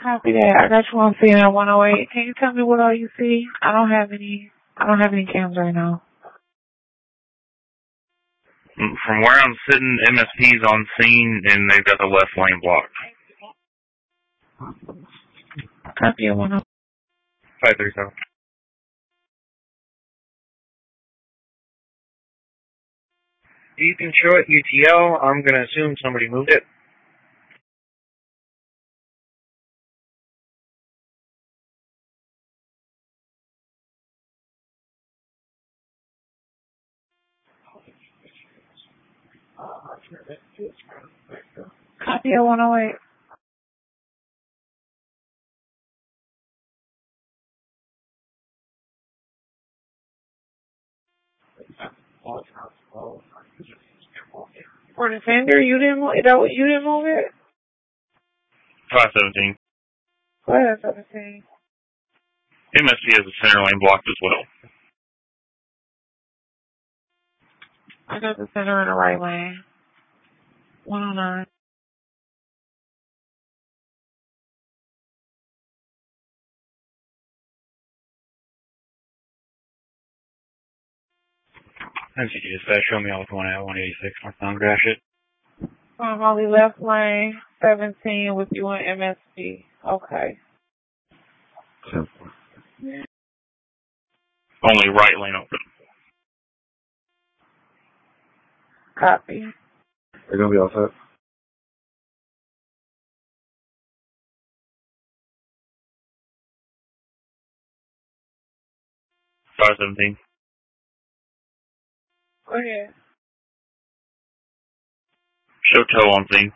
Copy that. I got you on scene at 108. Can you tell me what all you see? I don't have any cams right now. From where I'm sitting, MSP's on scene and they've got the left lane blocked. Copy at 108. 537. Deep in short, UTL, I'm going to assume somebody moved it. Copy at 108. For Defender, you didn't move it? 517. Go ahead, 17. MSP has the center lane blocked as well. I got the center in the right lane. 109. MCG dispatch, show me all 1 at 186 Northbound Gratiot. I'm only left lane 17 with you and MSP. Okay. Only right lane open. Copy. They're going to be all set. Five 17. Go ahead. Show tow on scene.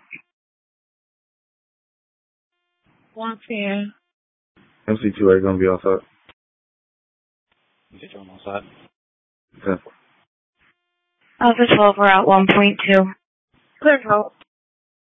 110. MC2A going to be all set. MC2 on all set. 10. Alpha 12, we're at 1.2. Clear vote.